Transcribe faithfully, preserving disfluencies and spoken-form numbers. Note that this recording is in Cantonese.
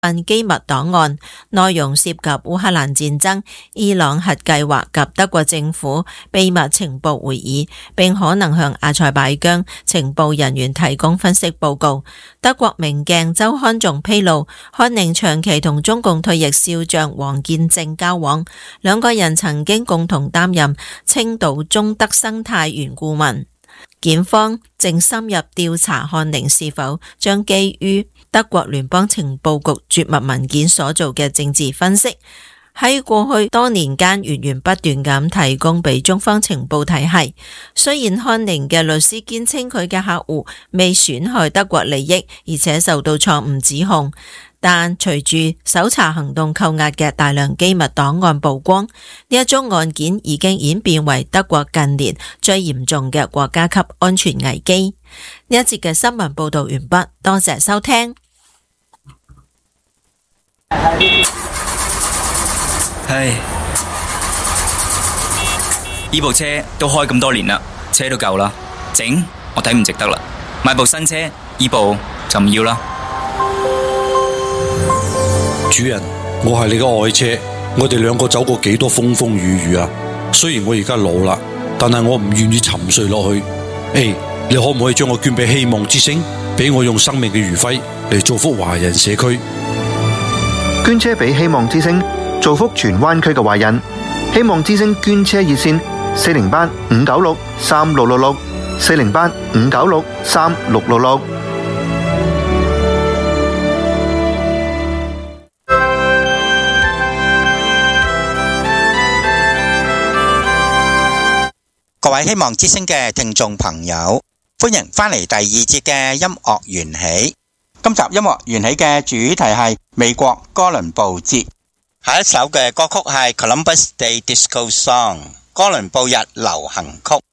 份機密檔案，內容涉及烏克蘭戰爭、伊朗核計劃及德國政府秘密情報會議，並可能向阿塞拜疆情報人員提供分析報告。德國明鏡週刊仲披露，漢寧長期同中共退役少將王建正交往，兩個人曾經共同擔任青島中德生態園顧問。檢方正深入調查漢寧是否將基於德國聯邦情報局絕密文件所做嘅政治分析，喺過去多年間源源不斷咁提供俾中方情報體系。雖然漢寧嘅律師堅稱佢嘅客戶未損害德國利益，而且受到錯誤指控，但隨住搜查行動扣押嘅大量機密檔案曝光，呢一宗案件已經演變為德國近年最嚴重嘅國家級安全危機。呢一節嘅新聞報道完畢，多謝收聽。 唉，呢部車都開咁多年啦，車都舊啦，整我睇唔值得啦，買部新車，呢部就唔要啦。 主人，我係你嘅愛車，我哋兩個走過幾多風風雨雨啊！雖然我而家老啦，但係我唔願意沉睡落去。誒，你可唔可以將我捐俾希望之星，俾我用生命嘅餘暉嚟造福華人社區？ 捐車俾希望之星，造福荃灣區嘅華人。希望之星捐車熱線：四零八五九六三六六六，四零八五九六三六六六。 各位希望之星嘅聽眾朋友，歡迎返嚟第二節嘅音樂緣起。今集音樂緣起嘅主題係美國哥倫布節。下一首嘅歌曲係 Columbus Day Disco Song 哥倫布日流行曲。